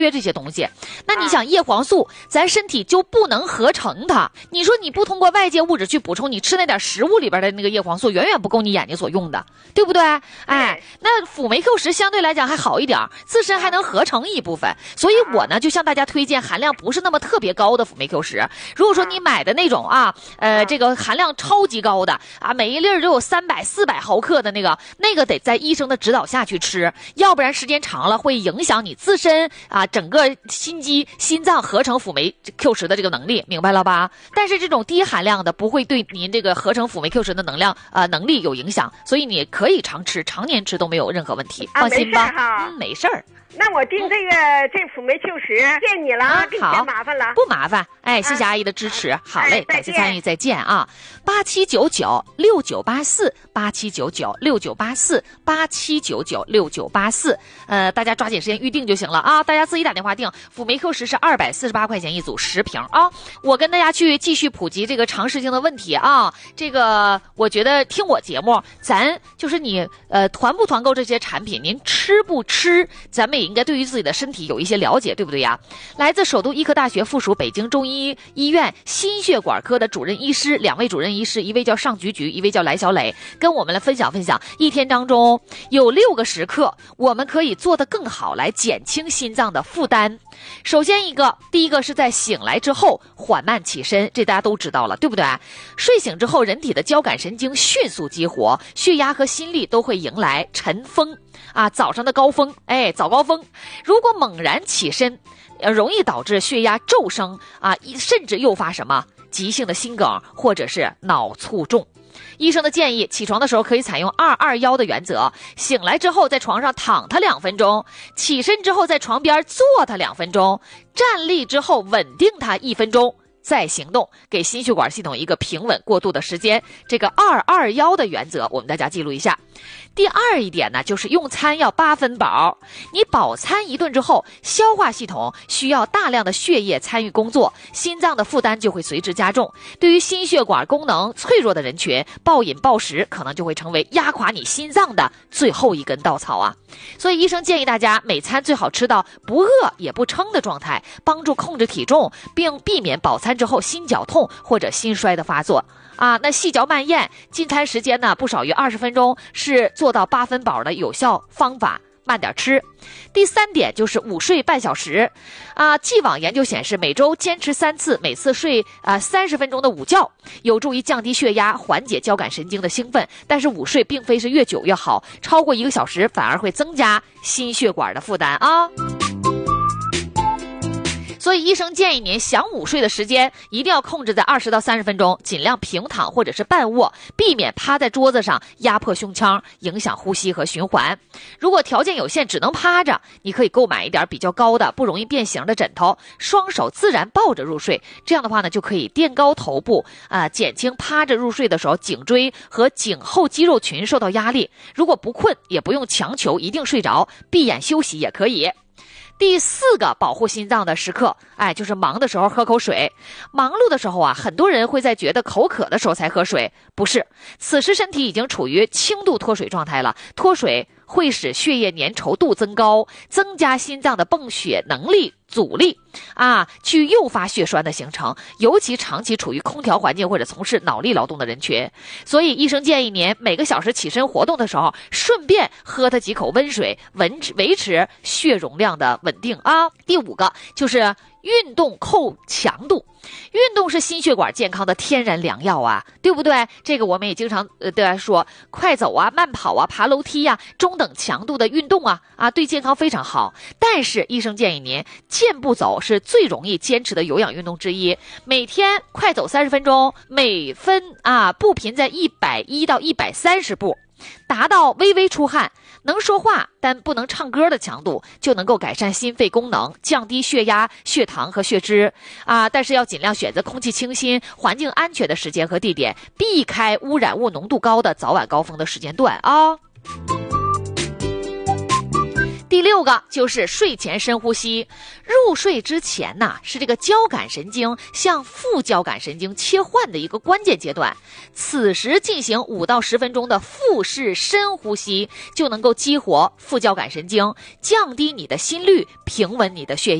这些东西。那你想叶黄素咱身体就不能合成它，你说你不通过外界物质去补充，你吃那点食物里边的那个叶黄素远远不够你眼睛所用的，对不对？哎，那辅酶 Q10相对来讲还好一点，自身还能合成一部分，所以我呢就向大家推荐含量不是那么特别高的辅酶 Q10。如果说你买的那种这个含量超级高的每一粒就有300、400毫克的那个得在医生的指导下去吃，要不然时间长了会影响你自身整个心脏合成辅酶 Q10的这个能力，明白了吧？但是这种低含量的不会对您这个合成辅酶 Q10的能力有影响，所以你可以常吃，常年吃都没有任何问题，放心吧。没事儿。 那我订这辅酶 Q10，谢谢你了，给你添麻烦了。 不麻烦，谢谢阿姨的支持。好嘞，感谢参与，再见啊！87996984，87996984，87996984，大家抓紧时间预定就行了啊！大家自己打电话订，辅酶 Q10是248块钱一组10瓶啊！我跟大家去继续普及这个常识性的问题啊！这个我觉得听我节目，咱就是你团不团购这些产品，您吃不吃，咱们也应该对于自己的身体有一些了解，对不对呀？来自首都医科大学附属北京中医医院心血管科的主任医师，2位主任医师，一位叫上菊菊，一位叫来小磊，跟我们来分享一天当中有6个时刻我们可以做得更好，来减轻心脏的负担。首先第一个是在醒来之后缓慢起身，这大家都知道了，对不对？睡醒之后，人体的交感神经迅速激活，血压和心率都会迎来晨风早上的高峰，早高峰。如果猛然起身，容易导致血压骤升甚至诱发什么急性的心梗或者是脑卒中。医生的建议，起床的时候可以采用2-2-1的原则，醒来之后在床上躺它2分钟，起身之后在床边坐它2分钟，站立之后稳定它1分钟，再行动，给心血管系统一个平稳过渡的时间。这个2-2-1的原则我们大家记录一下。第二一点呢，就是用餐要8分饱。你饱餐1顿之后，消化系统需要大量的血液参与工作，心脏的负担就会随之加重。对于心血管功能脆弱的人群，暴饮暴食可能就会成为压垮你心脏的最后一根稻草啊！所以医生建议大家每餐最好吃到不饿也不撑的状态，帮助控制体重，并避免饱餐之后心绞痛或者心衰的发作。那细嚼慢咽，进餐时间呢不少于20分钟，是做到8分饱的有效方法。慢点吃。第3点就是午睡半小时。既往研究显示，每周坚持3次，每次睡30分钟的午觉，有助于降低血压，缓解交感神经的兴奋。但是午睡并非是越久越好，超过1个小时反而会增加心血管的负担啊。所以医生建议您想午睡的时间一定要控制在20到30分钟，尽量平躺或者是半卧，避免趴在桌子上压迫胸腔，影响呼吸和循环。如果条件有限只能趴着，你可以购买一点比较高的不容易变形的枕头，双手自然抱着入睡。这样的话呢，就可以垫高头部减轻趴着入睡的时候颈椎和颈后肌肉群受到压力。如果不困也不用强求一定睡着，闭眼休息也可以。第4个保护心脏的时刻，就是忙的时候喝口水。忙碌的时候很多人会在觉得口渴的时候才喝水，不是，此时身体已经处于轻度脱水状态了。脱水会使血液粘稠度增高，增加心脏的泵血能力阻力去诱发血栓的形成，尤其长期处于空调环境或者从事脑力劳动的人群。所以医生建议您每个小时起身活动的时候，顺便喝它几口温水，维持血容量的稳定啊。第5个就是运动扣强度。运动是心血管健康的天然良药啊，对不对？这个我们也经常对大家说，快走慢跑爬楼梯中等强度的运动对健康非常好。但是医生建议您健步走是最容易坚持的有氧运动之一，每天快走30分钟，每分步频在110到130步，达到微微出汗，能说话但不能唱歌的强度，就能够改善心肺功能，降低血压、血糖和血脂但是要尽量选择空气清新、环境安全的时间和地点，避开污染物浓度高的早晚高峰的时间段啊。 第6个就是睡前深呼吸。入睡之前呢，是这个交感神经向副交感神经切换的一个关键阶段，此时进行5到10分钟的腹式深呼吸，就能够激活副交感神经，降低你的心率，平稳你的血液。